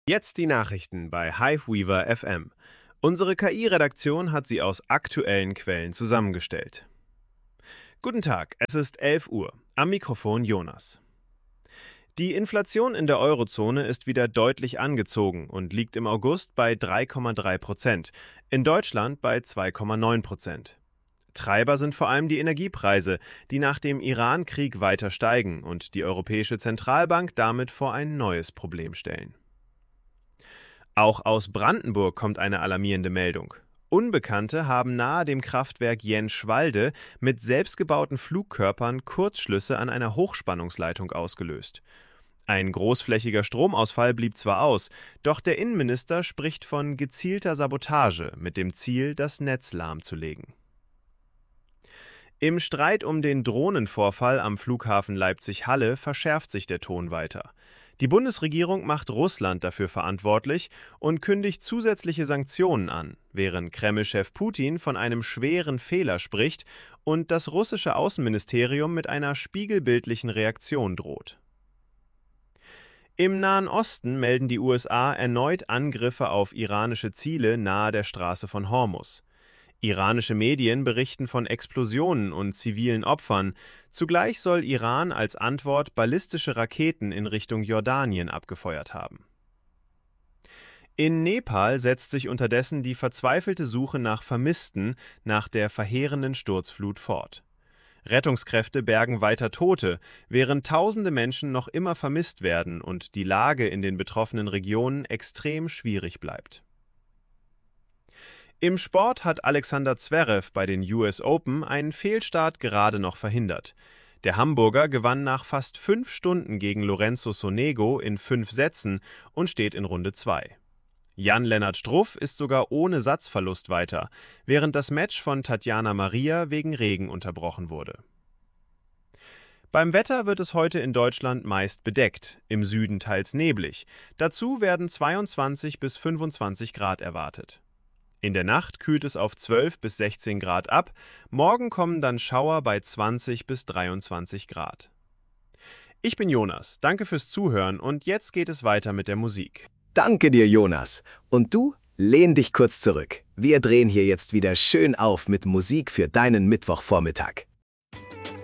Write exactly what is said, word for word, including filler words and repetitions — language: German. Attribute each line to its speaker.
Speaker 1: Jetzt die Nachrichten bei Hiveweaver F M. Unsere K I-Redaktion hat sie aus aktuellen Quellen zusammengestellt. Guten Tag, es ist elf Uhr. Am Mikrofon Jonas. Die Inflation in der Eurozone ist wieder deutlich angezogen und liegt im August bei drei Komma drei Prozent, in Deutschland bei zwei Komma neun Prozent. Treiber sind vor allem die Energiepreise, die nach dem Iran-Krieg weiter steigen und die Europäische Zentralbank damit vor ein neues Problem stellen. Auch aus Brandenburg kommt eine alarmierende Meldung. Unbekannte haben nahe dem Kraftwerk Jenschwalde mit selbstgebauten Flugkörpern Kurzschlüsse an einer Hochspannungsleitung ausgelöst. Ein großflächiger Stromausfall blieb zwar aus, doch der Innenminister spricht von gezielter Sabotage mit dem Ziel, das Netz lahmzulegen. Im Streit um den Drohnenvorfall am Flughafen Leipzig-Halle verschärft sich der Ton weiter. Die Bundesregierung macht Russland dafür verantwortlich und kündigt zusätzliche Sanktionen an, während Kreml-Chef Putin von einem schweren Fehler spricht und das russische Außenministerium mit einer spiegelbildlichen Reaktion droht. Im Nahen Osten melden die U S A erneut Angriffe auf iranische Ziele nahe der Straße von Hormuz. Iranische Medien berichten von Explosionen und zivilen Opfern. Zugleich soll Iran als Antwort ballistische Raketen in Richtung Jordanien abgefeuert haben. In Nepal setzt sich unterdessen die verzweifelte Suche nach Vermissten nach der verheerenden Sturzflut fort. Rettungskräfte bergen weiter Tote, während tausende Menschen noch immer vermisst werden und die Lage in den betroffenen Regionen extrem schwierig bleibt. Im Sport hat Alexander Zverev bei den U S Open einen Fehlstart gerade noch verhindert. Der Hamburger gewann nach fast fünf Stunden gegen Lorenzo Sonego in fünf Sätzen und steht in Runde zwei. Jan-Lennart Struff ist sogar ohne Satzverlust weiter, während das Match von Tatjana Maria wegen Regen unterbrochen wurde. Beim Wetter wird es heute in Deutschland meist bedeckt, im Süden teils neblig. Dazu werden zweiundzwanzig bis fünfundzwanzig Grad erwartet. In der Nacht kühlt es auf zwölf bis sechzehn Grad ab, morgen kommen dann Schauer bei zwanzig bis dreiundzwanzig Grad. Ich bin Jonas, danke fürs Zuhören und jetzt geht es weiter mit der Musik.
Speaker 2: Danke dir, Jonas. Und du, lehn dich kurz zurück. Wir drehen hier jetzt wieder schön auf mit Musik für deinen Mittwochvormittag.